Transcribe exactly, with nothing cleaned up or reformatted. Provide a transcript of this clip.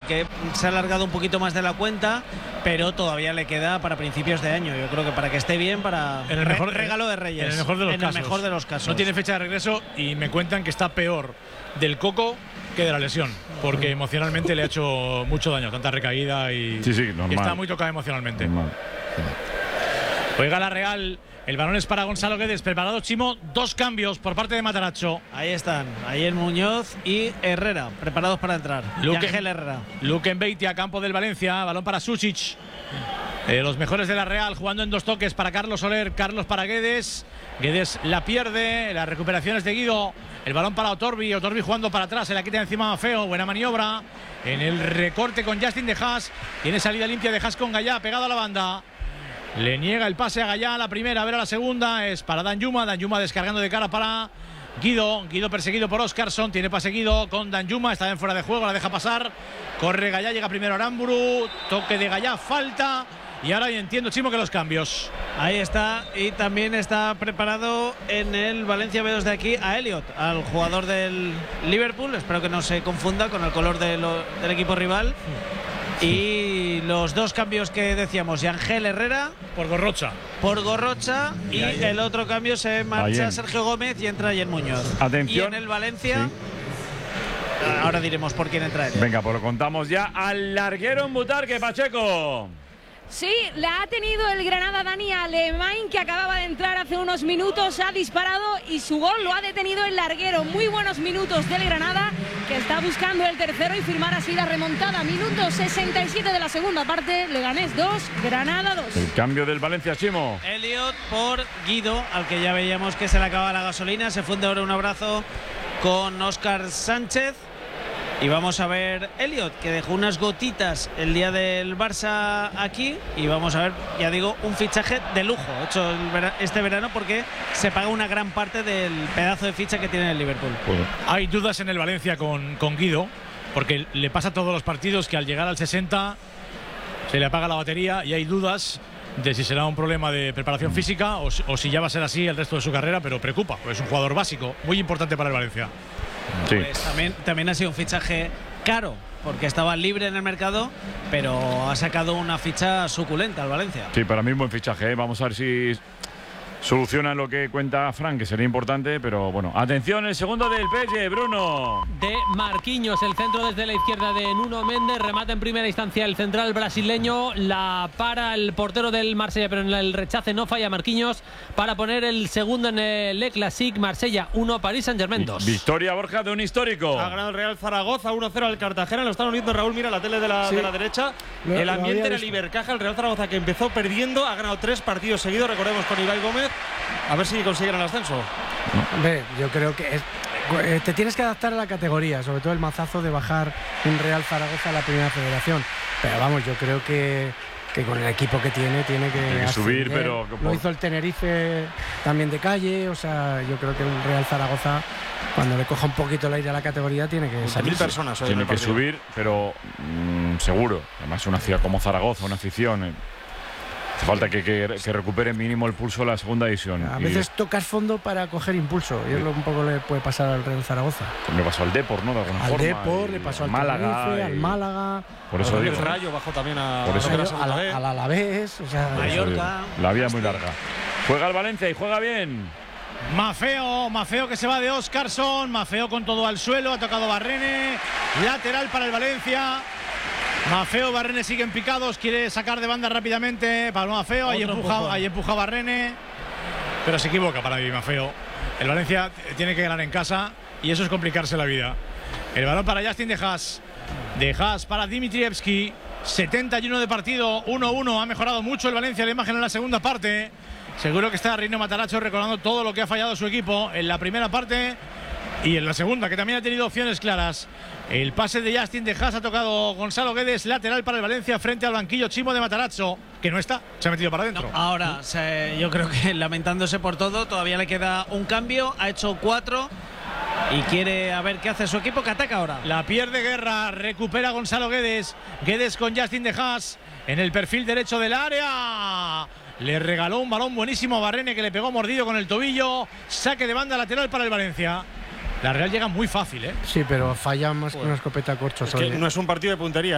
que se ha alargado un poquito más de la cuenta, pero todavía le queda para principios de año. Yo creo que para que esté bien, para en el mejor re regalo de Reyes. En el mejor de los en casos. el mejor de los casos. No tiene fecha de regreso y me cuentan que está peor del coco que de la lesión, porque emocionalmente le ha hecho mucho daño, tanta recaída y, sí, sí, normal. y está muy tocado emocionalmente. Normal. Sí. Juega la Real. El balón es para Gonzalo Guedes. Preparado, Chimo. Dos cambios por parte de Matarazzo. Ahí están. Ayer Muñoz y Herrera. Preparados para entrar. Luque, y Ángel Herrera. Luque Beitia, campo del Valencia. Balón para Susic. Eh, los mejores de la Real jugando en dos toques para Carlos Soler. Carlos para Guedes. Guedes la pierde. Las recuperaciones de Guido. El balón para Otorbi. Otorbi jugando para atrás. Se la quita encima a Feo. Buena maniobra. En el recorte con Justin de Haas. Tiene salida limpia de Haas con Gallá. Pegado a la banda. Le niega el pase a Gallá, la primera, a ver a la segunda, es para Danjuma, Danjuma descargando de cara para Guido, Guido perseguido por Oscarson, tiene pase Guido con Danjuma, está en fuera de juego, la deja pasar, corre Gallá, llega primero Aramburu, toque de Gallá, falta, y ahora entiendo, Chimo, que los cambios. Ahí está, y también está preparado en el Valencia B dos de aquí a Elliot, al jugador del Liverpool, espero que no se confunda con el color de lo, del equipo rival. Y los dos cambios que decíamos, Ángel Herrera por Gorrocha. Por Gorrocha y, y el otro cambio se marcha Ayen. Sergio Gómez y entra Ayen Muñoz. Atención. Y en el Valencia, sí. Ahora diremos por quién entra él. Venga, pues lo contamos ya. Al larguero en Butarque, Pacheco. Sí, la ha tenido el Granada Dani Alemán, que acababa de entrar hace unos minutos, ha disparado y su gol lo ha detenido el larguero. Muy buenos minutos del Granada, que está buscando el tercero y firmar así la remontada. Minuto sesenta y siete de la segunda parte, Leganés dos, Granada dos. El cambio del Valencia, Chimo. Elliot por Guido, al que ya veíamos que se le acaba la gasolina. Se funde ahora un abrazo con Óscar Sánchez. Y vamos a ver Elliot, que dejó unas gotitas el día del Barça aquí. Y vamos a ver, ya digo, un fichaje de lujo hecho este verano, porque se paga una gran parte del pedazo de ficha que tiene el Liverpool. Bueno. Hay dudas en el Valencia con, con Guido, porque le pasa a todos los partidos que al llegar al sesenta se le apaga la batería y hay dudas de si será un problema de preparación física o, o si ya va a ser así el resto de su carrera, pero preocupa, pues es un jugador básico, muy importante para el Valencia. Sí. Pues también, también ha sido un fichaje caro, porque estaba libre en el mercado, pero ha sacado una ficha suculenta al Valencia. Sí, para mí un buen fichaje, ¿eh? Vamos a ver si soluciona lo que cuenta Frank, que sería importante, pero bueno. Atención, el segundo del P S G, Bruno. De Marquinhos, el centro desde la izquierda de Nuno Méndez, remata en primera instancia el central brasileño, la para el portero del Marsella, pero en el rechace no falla Marquinhos para poner el segundo en el Le Classique. Marsella uno, Paris Saint-Germain dos. Victoria, Borja, de un histórico. Ha ganado el Real Zaragoza uno cero al Cartagena, lo están viendo Raúl, mira la tele de la, sí. de la derecha. Lo, el ambiente en el visto. Ibercaja, el Real Zaragoza, que empezó perdiendo, ha ganado tres partidos seguidos, recordemos, con Ibai Gómez. A ver si consiguen el ascenso. Hombre, yo creo que es, eh, te tienes que adaptar a la categoría, sobre todo el mazazo de bajar un Real Zaragoza a la primera federación. Pero vamos, yo creo que, que con el equipo que tiene, tiene que, tiene que subir, pero lo hizo el Tenerife también de calle. O sea, yo creo que el Real Zaragoza, cuando le coja un poquito el aire a la categoría, tiene que salir. Mil personas hoy tiene que subir, pero mmm, seguro. Además, una ciudad como Zaragoza, una afición. Eh. Hace falta que, que, que recupere mínimo el pulso de la segunda división. A y veces tocas fondo para coger impulso, y es lo que un poco le puede pasar al Real Zaragoza. Pues le pasó al Depor, ¿no? De alguna al forma. Al Depor, le pasó al Málaga, Tenerife, y... al Málaga. Por eso digo. El Rayo bajó también a, por eso, a la, al Alavés, o sea, Mallorca. La vía es muy larga. Juega el Valencia y juega bien. Mafeo, Mafeo que se va de Oscarson, Mafeo con todo al suelo, ha tocado Barrene, lateral para el Valencia. Mafeo, Barrene siguen picados, quiere sacar de banda rápidamente para Mafeo, ahí empuja, ahí empuja Barrene, pero se equivoca para mí Mafeo. El Valencia tiene que ganar en casa y eso es complicarse la vida. El balón para Justin de Haas, de Haas para Dimitrievski, setenta y uno de partido, uno uno, ha mejorado mucho el Valencia, la imagen en la segunda parte. Seguro que está Reino Matarazzo recordando todo lo que ha fallado su equipo en la primera parte y en la segunda, que también ha tenido opciones claras. El pase de Justin de Haas ha tocado Gonzalo Guedes, lateral para el Valencia frente al banquillo Chimo de Matarazzo, que no está, se ha metido para adentro. No, ahora, se, yo creo que lamentándose por todo, todavía le queda un cambio, ha hecho cuatro y quiere a ver qué hace su equipo, que ataca ahora. La pierde Guerra, recupera Gonzalo Guedes, Guedes con Justin de Haas en el perfil derecho del área. Le regaló un balón buenísimo a Barrene, que le pegó mordido con el tobillo. Saque de banda lateral para el Valencia. La Real llega muy fácil, ¿eh? Sí, pero falla más que una escopeta corcho. Es que no es un partido de puntería.